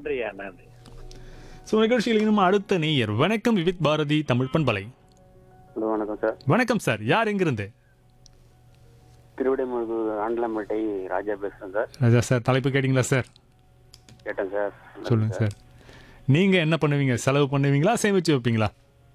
நன்றியா நன்றி. ஸோ நிகழ்ச்சியில் இன்னும் அடுத்த நேயர். வணக்கம் விவித் பாரதி தமிழ் பண்பலை. ஹலோ வணக்கம் சார். வணக்கம் சார், யார் எங்கிருந்து? திருவிடைமுருகு ஆண்டலம்பேட்டை ராஜா பேசுகிறேன் சார். ராஜா சார், தலைப்பு கேட்டிங்களா சார்? கேட்டேன் சார். சொல்லுங்கள் சார். நீங்கள் என்ன பண்ணுவீங்க? செலவு பண்ணுவீங்களா, சேமித்து வைப்பீங்களா?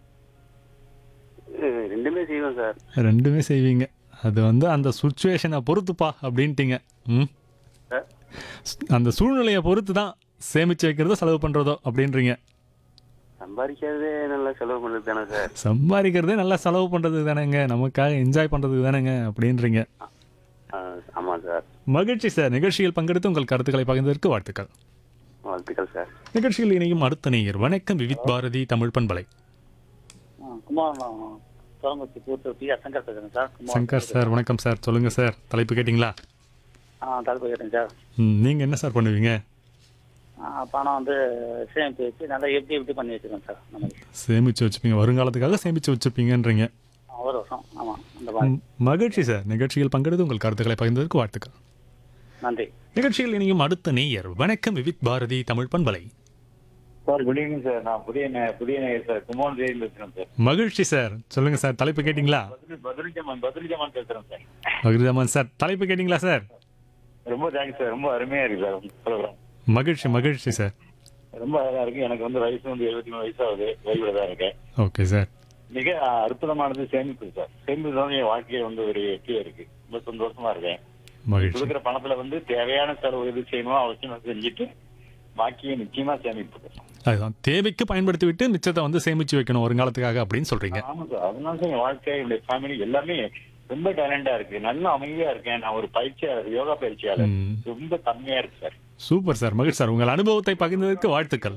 ரெண்டுமே செய்வேன் சார். ரெண்டுமே செய்வீங்க. அது அந்த சுச்சுவேஷனை பொறுத்துப்பா அப்படின்ட்டீங்க. ம், சார் அந்த சூழ்நிலையை பொறுத்து தான் சேமித்து வைக்கிறதோ செலவு பண்ணுறதோ அப்படின்றீங்க. சம்பாதிக்கிறதே நல்லா செலவு பண்ணுறது தானே சார். சம்பாதிக்கிறதே நல்லா செலவு பண்ணுறதுக்கு தானேங்க, நமக்காக என்ஜாய் பண்ணுறதுக்கு தானேங்க அப்படின்றீங்க. ஆமாம் சார். மகிழ்ச்சி சார். நிகழ்ச்சியில் பங்கெடுத்து உங்கள் கருத்துக்களை பகிர்ந்ததற்கு வாழ்த்துக்கள். வாழ்த்துக்கள் சார். நிகழ்ச்சியில் இணையும் அடுத்த நேயர். வணக்கம் விவித் பாரதி தமிழ் பண்பலை. குமார் கோயம்புத்தூர் கூட்டு பி ஆர் சங்கர் பேசுறேன் சார். சங்கர் சார், வணக்கம் சார். சொல்லுங்கள் சார், தலைப்பு கேட்டிங்களா? தலைப்பு கேட்டேன் சார். நீங்கள் என்ன சார் பண்ணுவீங்க? பணம் சேமித்து வச்சு நல்லா எப்படி பண்ணி வச்சுருக்கேன் சார். நமக்கு சேமித்து வச்சுப்பீங்க, வருங்காலத்துக்காக சேமித்து வச்சுப்பீங்கன்றீங்க. ஒரு வருஷம் ஆமாம் அந்த மாதிரி. மகிழ்ச்சி சார். நிகழ்ச்சியில் பங்கெடுத்து உங்கள் கருத்துக்களை பகிர்ந்ததற்கு வாழ்த்துக்கள். நன்றி. நிகழ்ச்சியில் இணையும் அடுத்த நேயர். வணக்கம் விவித் பாரதி தமிழ் பண்பலை. Sir good evening sir. நான் புதிய நேயர் சார். குமார் ஜெயில் பேசுகிறேன் சார். மகிழ்ச்சி சார். சொல்லுங்கள் சார், தலைப்பு கேட்டிங்களா? பதில் ஜமான் பேசுகிறேன் சார். மகிழ்ச்சி சார், தலைப்பு கேட்டிங்களா சார்? ரொம்ப தேங்க்ஸ் சார். ரொம்ப அருமையாக இருக்குது சார் உங்க ப்ரோக்ராம். மகிழ்ச்சி சார். ரொம்ப அழகாக இருக்குது. எனக்கு வயசு 73 வயசாகுது. ஓய்வில் தான் இருக்கேன். Okay sir. மிக அற்புதமானது சேமிப்பு சார். சேமிப்பு தான் என் வாழ்க்கையை ஒரு வெற்றியாக இருக்குது. ரொம்ப சந்தோஷமா இருக்கேன். மகிழ்ச்சி. கொடுக்குற பணத்துல தேவையான செலவு எது செய்யணுமோ அவசியம் செஞ்சுட்டு பாக்கியை நிச்சயமா சேமிப்பு. அதுதான், தேவைக்கு பயன்படுத்தி விட்டு மிச்சத்தை சேமிச்சு வைக்கணும் வருங்காலத்துக்காக அப்படின்னு சொல்றீங்க. ஆமா சார். அதனால தான் என் வாழ்க்கை, என்னுடைய ஃபேமிலி எல்லாமே ரொம்ப டேலண்டா இருக்கு. நல்ல அமைதியா இருக்கேன். நான் ஒரு பயிற்சியாளர், யோகா பயிற்சியாளர். ரொம்ப கம்மியா இருக்கு சார். Super sir. மகிழ்ச்சி சார். உங்கள் அனுபவத்தை பகிர்ந்ததற்கு வாழ்த்துக்கள்.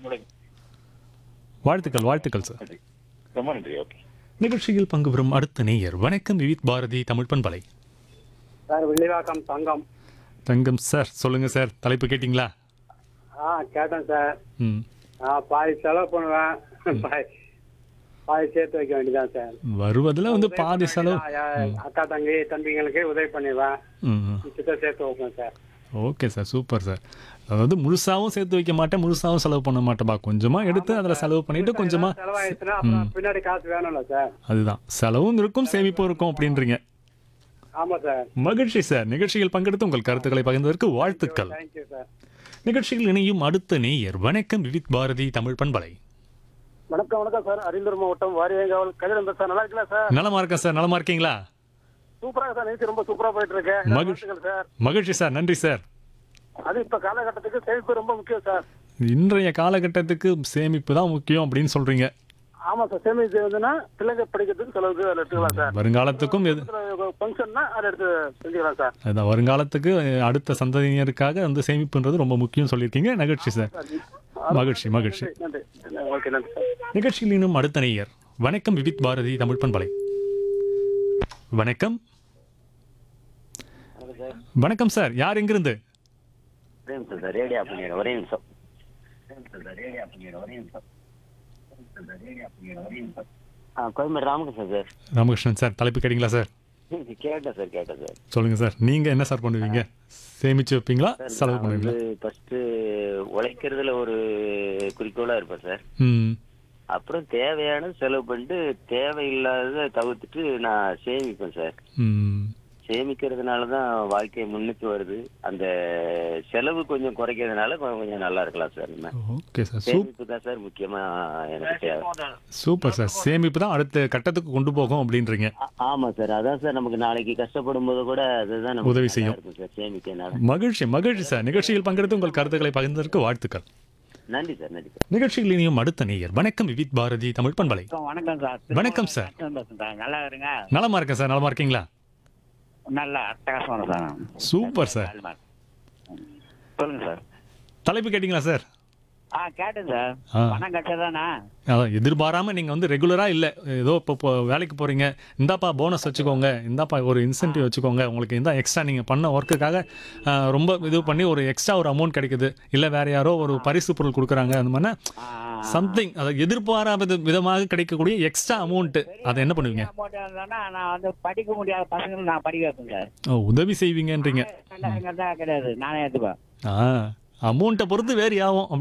வாழ்த்துக்கள் சார். ரொம்ப நன்றி. ஓகே. நிகழ்ச்சியில் பங்கு பெறும் அடுத்த நேயர். வணக்கம் விவித் பாரதி தமிழ் பண்பலை. சார் வில்லிவாக்கம் தங்கம் சார், சொல்லுங்க சார், தலைப்பு கேட்டிங்களா? கேட்டேன் சார். ம், பாதி செலவு பண்ணுவேன், பாதி சேர்த்து வைக்க வேண்டியதான் சார். வருவதில் பாதி செலவு. அக்கா தங்கி தம்பிங்களுக்கு உதவி பண்ணிடுவேன், ம், மிச்சத்தை சேர்த்து வைப்பேன் sir. Okay sir, super sir. அதாவது முழுசாவும் சேர்த்து வைக்க மாட்டேன், முழுசாவும் செலவு பண்ண மாட்டேன்பா. கொஞ்சமா எடுத்து அதில் செலவு பண்ணிட்டு கொஞ்சமா செலவாயிடுச்சுன்னா அப்புறம் பின்னாடி காசு வேணும்ல சார். அதுதான், செலவும் இருக்கும் சேமிப்பும் இருக்கும் அப்படின்றீங்க. ஆமா சார். மகிழ்ச்சி சார். நிகழ்ச்சியில் பங்கெடுத்து உங்கள் கருத்துக்களை பகிர்ந்ததற்கு வாழ்த்துக்கள். Thank you sir. நிகழ்ச்சியில் இணையும் அடுத்த நேயர். வணக்கம் விவித் பாரதி தமிழ் பண்பலை. வணக்கம் சார். அரியலூர் மாவட்டம் வாரியங்காவல் கதிரன் சார். நல்லா இருக்கீங்களா சார்? நலமா இருக்கேன் சார். நலமா இருக்கீங்களா? சூப்பராக சார். நிகழ்ச்சி ரொம்ப சூப்பரா போயிட்டு இருக்கேன். மகிழ்ச்சி சார். மகிழ்ச்சி சார். நன்றி சார். அது இப்ப காலகட்டத்துக்கு சேமிப்பு ரொம்ப முக்கியம் சார். இன்றைய காலகட்டத்துக்கு சேமிப்பு தான் முக்கியம் அப்படின்னு சொல்றீங்க. ஆமா சார். சேமிப்பு வந்துன்னா பிள்ளைங்க படிக்கிறதுக்கு செலவுக்கு அதில் எடுத்துக்கலாம் சார். வருங்காலத்துக்கும் ஃபங்க்ஷன்னா அதை எடுத்து செஞ்சுக்கலாம் சார். அதான், வருங்காலத்துக்கு அடுத்த சந்ததியினருக்காக சேமிப்புன்றது ரொம்ப முக்கியம் சொல்லியிருக்கீங்க. நிகழ்ச்சி சார். மகிழ்ச்சி. நன்றி. ஓகே, நன்றி சார். நிகழ்ச்சியில் இன்னும் அடுத்த நேயர். வணக்கம் விவித் பாரதி தமிழ் பண்பலை. வணக்கம். வணக்கம் சார், யார் எங்கிருந்து? ரேடியா பண்ணிடுறேன், ஒரே நிமிஷம். கோயம்பேடு ராமகிருஷ்ணன் சார். ராமகிருஷ்ணன் சார், தலைப்பு கேட்டிங்களா சார்? கேட்டேன் சார். சொல்லுங்க சார், நீங்க என்ன சார் பண்ணுவீங்க? சேமிச்சு வைப்பீங்களா, செலவு பண்ணுவீங்களா? ஃபர்ஸ்ட் உழைக்கிறதுல ஒரு குறிக்கோளா இருப்பேன் சார். ம், அப்புறம் தேவையான செலவு பண்ணிட்டு தேவையில்லாத தவிர்த்துட்டு நான் சேமிப்பேன் சார். ம், சேமிக்கிறதுனாலதான் வாழ்க்கை முன்னுக்கு வருது. அந்த செலவு கொஞ்சம் குறைக்கிறதுனால கொஞ்சம் நல்லா இருக்கலாம் சார். Okay sir. சேமிப்பு தான் சார் முக்கியமா எனக்கு தேவை. Super sir. சேமிப்பு தான் அடுத்த கட்டத்துக்கு கொண்டு போகும் அப்படின்றீங்க. ஆமா சார். அதான் சார், நமக்கு நாளைக்கு கஷ்டப்படும் போது கூட அதுதான் நமக்கு உதவி செய்யும் சார் சேமிக்கிறதுனால. மகிழ்ச்சி சார். நிகழ்ச்சியில் பங்கெடுத்து உங்கள் கருத்துக்களை பகிர்ந்ததற்கு வாழ்த்துக்கள். நன்றி சார். நன்றி சார். நிகழ்ச்சியில் இனியும் அடுத்த நேயர். வணக்கம் விவித் பாரதி தமிழ் பண்பலை. வணக்கம் சார். வணக்கம் சார். நல்லா இருங்க. நலமா இருக்கேன் சார். நலமா இருக்கீங்களா? நல்லா அட்டகாசமான சார். Super sir. சொல்லுங்க சார். தலைப்பு கேட்டிங்களா சார்? கேட்டேன் சார். பணம் கட்டதானா? அதான், எதிர்பாராம நீங்க ரெகுலரா இல்ல, ஏதோ இப்போ வேலைக்கு போறீங்க, இந்தாப்பா போனஸ் வச்சுக்கோங்க, இந்தாப்பா ஒரு இன்சென்டிவ் வச்சுக்கோங்க, உங்களுக்கு இந்த எக்ஸ்ட்ரா நீங்க பண்ண ஒர்க்குக்காக ரொம்ப இது பண்ணி ஒரு எக்ஸ்ட்ரா ஒரு அமௌண்ட் கிடைக்குது, இல்ல வேற யாரோ ஒரு பரிசு பொருள் கொடுக்குறாங்க, அந்த மாதிரி சம்திங், அதை எதிர்பாராத விதமாக கிடைக்கக்கூடிய எக்ஸ்ட்ரா அமௌண்ட், அதை என்ன பண்ணுவீங்க? நான் படிக்க முடியாத பசங்களை நான் படிக்க வைப்பேன் சார். உதவி செய்வீங்கன்றீங்க. கிடையாது, நானே எடுத்துப்பேன். அமௌண்ட்டை பொறுத்து வேறு ஆகும்.